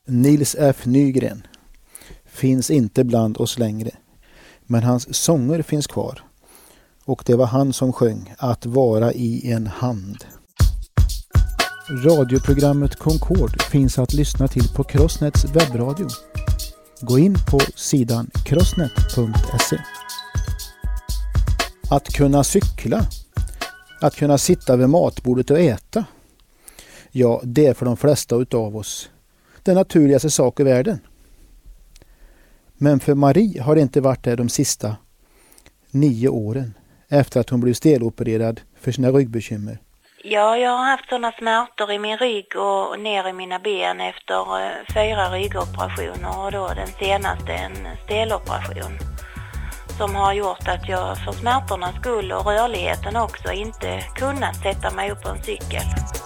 Nils F. Nygren finns inte bland oss längre, men hans sånger finns kvar. Och det var han som sjöng Att vara i en hand. Radioprogrammet Concord finns att lyssna till på Crossnets webbradio. Gå in på sidan crossnet.se. Att kunna cykla, att kunna sitta vid matbordet och äta, ja, det är för de flesta utav oss den naturligaste sak i världen. Men för Marie har det inte varit det de sista 9 åren efter att hon blev stelopererad för sina ryggbekymmer. Ja, jag har haft sådana smärtor i min rygg och ner i mina ben efter 4 ryggoperationer och då den senaste en steloperation som har gjort att jag för smärtornas skull och rörligheten också inte kunnat sätta mig upp på en cykel.